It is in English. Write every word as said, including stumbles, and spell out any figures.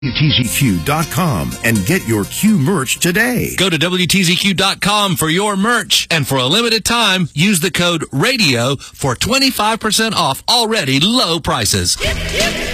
W T Z Q dot com and get your Q merch today. Go to W T Z Q dot com for your merch, and for a limited time, use the code RADIO for twenty-five percent off already low prices.